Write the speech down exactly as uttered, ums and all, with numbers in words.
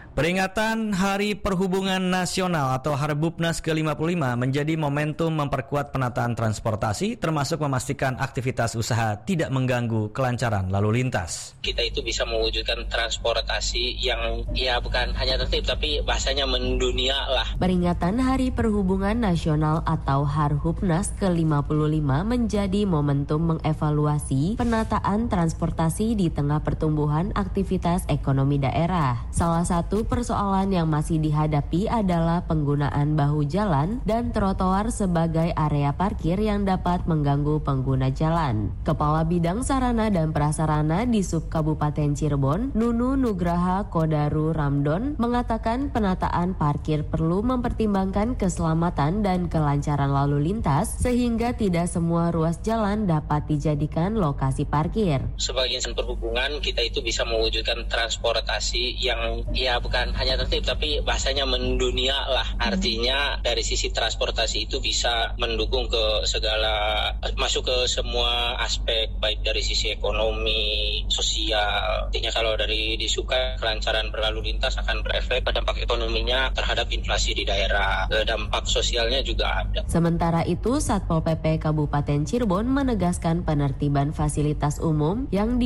Peringatan Hari Perhubungan Nasional atau Harbupnas ke lima puluh lima menjadi momentum memperkuat penataan transportasi termasuk memastikan aktivitas usaha tidak mengganggu kelancaran lalu lintas. Kita itu bisa mewujudkan transportasi yang ya bukan hanya tertib tapi bahasanya mendunia lah. Peringatan Hari Perhubungan Nasional atau Harhupnas ke lima puluh lima menjadi momentum mengevaluasi penataan transportasi di tengah pertumbuhan aktivitas ekonomi daerah. Salah satu persoalan yang masih dihadapi adalah penggunaan bahu jalan dan trotoar sebagai area parkir yang dapat mengganggu pengguna jalan. Kepala Bidang Sarana dan Prasarana di Sub Kabupaten Cirebon, Nunu Nugraha Kodaru Ramdon, mengatakan penataan parkir perlu mempertimbangkan keselamatan dan kelancaran lalu lintas sehingga tidak semua ruas jalan dapat dijadikan lokasi parkir. Sebagai insan perhubungan, kita itu bisa mewujudkan transportasi yang ya bukan hanya tertib tapi bahasanya mendunia lah. Artinya dari sisi transportasi itu bisa mendukung ke segala, masuk ke semua aspek baik dari sisi ekonomi, sosial. Artinya kalau dari disuka kelancaran berlalu lintas akan berefek pada dampak ekonominya terhadap inflasi di daerah. Dampak sosialnya juga ada. Sementara itu, Satpol P P Kabupaten Cirebon menegaskan penertiban fasilitas umum yang di